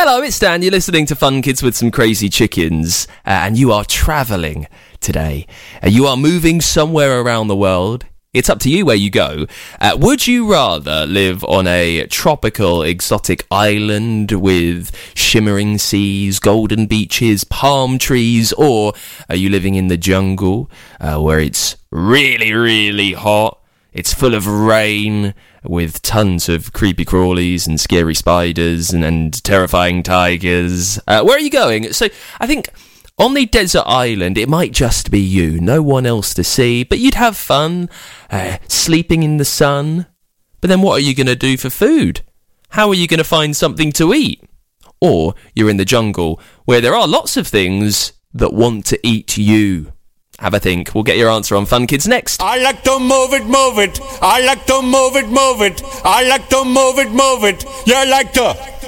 Hello, it's Dan. You're listening to Fun Kids with some Crazy Chickens, and you are travelling today. You are moving somewhere around the world. It's up to you where you go. Would you rather live on a tropical, exotic island with shimmering seas, golden beaches, palm trees, or are you living in the jungle where it's really, really hot? It's full of rain with tons of creepy crawlies and scary spiders and terrifying tigers. Where are you going? So I think on the desert island, it might just be you, no one else to see, but you'd have fun, sleeping in the sun. But then what are you going to do for food? How are you going to find something to eat? Or you're in the jungle, where there are lots of things that want to eat you. Have a think. We'll get your answer on Fun Kids next. I like to move it, move it. I like to move it, move it. I like to move it, move it. You like to